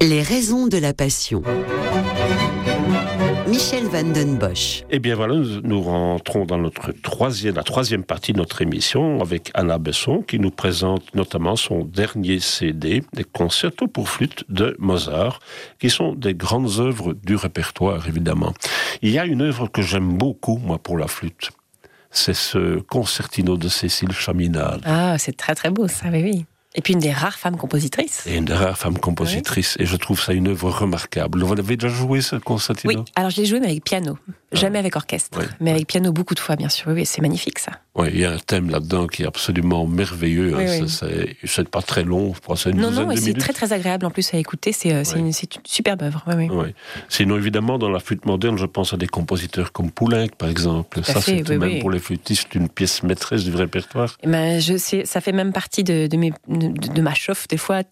Les raisons de la passion. Michel Van Den Bosch. Eh bien voilà, nous rentrons dans la troisième partie de notre émission avec Anna Besson qui nous présente notamment son dernier CD, des concertos pour flûte de Mozart, qui sont des grandes œuvres du répertoire évidemment. Il y a une œuvre que j'aime beaucoup, moi, pour la flûte. C'est ce concertino de Cécile Chaminade. Ah, c'est très très beau ça, oui. Et puis une des rares femmes compositrices. Et une des rares femmes compositrices. Oui. Et je trouve ça une œuvre remarquable. Vous avez déjà joué ce concertino ? Oui, alors je l'ai joué mais avec piano. Jamais avec orchestre. Oui. Mais avec piano beaucoup de fois, bien sûr. Oui, c'est magnifique ça. Oui, il y a un thème là-dedans qui est absolument merveilleux. Oui, oui. C'est pas très long, je crois. C'est une douzaine de minutes. C'est très très agréable en plus à écouter. C'est une superbe œuvre. Oui, oui. Oui. Sinon, évidemment, dans la flûte moderne, je pense à des compositeurs comme Poulenc, par exemple. Ça, c'est tout de même pour les flûtistes une pièce maîtresse du répertoire. Ben, ça fait même partie de ma chauffe des fois.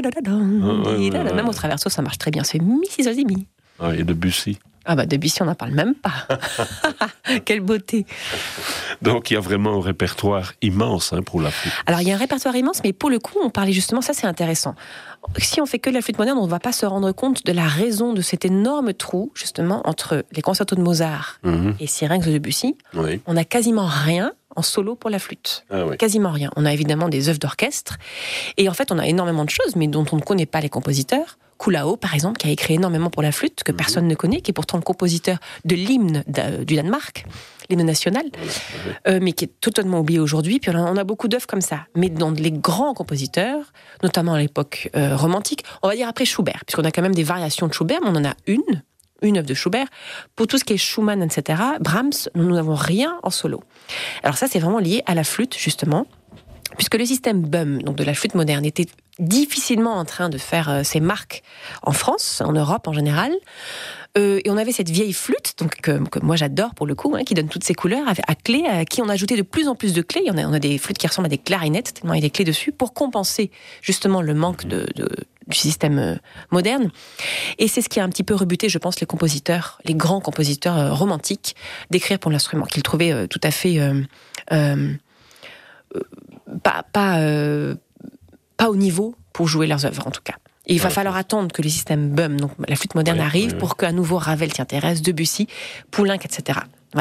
Même au traverso, ça marche très bien. C'est mi, si, sol, si, mi. Et Debussy. Ah bah Debussy, on n'en parle même pas. Quelle beauté. Donc il y a vraiment un répertoire immense pour la flûte. Alors il y a un répertoire immense, mais pour le coup, on parlait justement, ça c'est intéressant. Si on fait que de la flûte moderne, on ne va pas se rendre compte de la raison de cet énorme trou, justement, entre les concertos de Mozart et Syrinx de Debussy. Oui. On n'a quasiment rien en solo pour la flûte. Ah oui. Quasiment rien. On a évidemment des œuvres d'orchestre, et en fait on a énormément de choses, mais dont on ne connaît pas les compositeurs. Kuhlau, par exemple, qui a écrit énormément pour la flûte, que personne ne connaît, qui est pourtant le compositeur de l'hymne du Danemark, l'hymne national, mais qui est totalement oublié aujourd'hui. Puis on a beaucoup d'œuvres comme ça. Mais dans les grands compositeurs, notamment à l'époque romantique, on va dire après Schubert, puisqu'on a quand même des variations de Schubert, mais on en a une œuvre de Schubert. Pour tout ce qui est Schumann, etc., Brahms, nous n'avons rien en solo. Alors ça, c'est vraiment lié à la flûte, justement, puisque le système BUM, donc de la flûte moderne, était difficilement en train de faire ses marques en France, en Europe en général. Et on avait cette vieille flûte, donc que moi j'adore pour le coup, qui donne toutes ses couleurs, à clés, à qui on a ajouté de plus en plus de clés. On a des flûtes qui ressemblent à des clarinettes, tellement il y a des clés dessus, pour compenser justement le manque du système moderne. Et c'est ce qui a un petit peu rebuté, je pense, les grands compositeurs romantiques, d'écrire pour l'instrument, qu'ils trouvaient tout à fait pas au niveau pour jouer leurs œuvres, en tout cas. Et il va falloir attendre que le système BUM, donc la flûte moderne, arrive pour qu'à nouveau Ravel s'y intéresse, Debussy, Poulenc, etc.